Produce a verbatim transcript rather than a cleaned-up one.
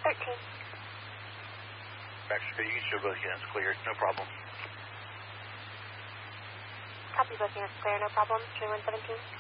thirteen. Baxter City, you can show both units cleared, no problem. Copy, both units clear, no problem. twenty-one seventeen.